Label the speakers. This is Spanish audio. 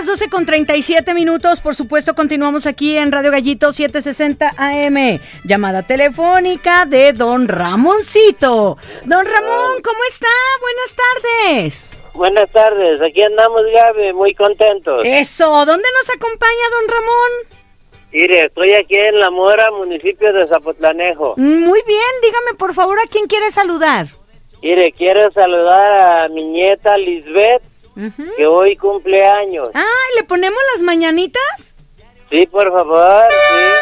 Speaker 1: 12:37, por supuesto, continuamos aquí en Radio Gallito 760 AM. Llamada telefónica de don Ramoncito. Don Ramón, ¿cómo está? Buenas tardes.
Speaker 2: Buenas tardes, aquí andamos, Gaby, muy contentos.
Speaker 1: Eso, ¿dónde nos acompaña don Ramón?
Speaker 2: Mire, estoy aquí en La Mora, municipio de Zapotlanejo.
Speaker 1: Muy bien, dígame por favor a quién quiere saludar.
Speaker 2: Mire, quiero saludar a mi nieta Lisbeth, que hoy cumple años.
Speaker 1: Ah, ¿le ponemos las mañanitas?
Speaker 2: Sí, por favor, sí.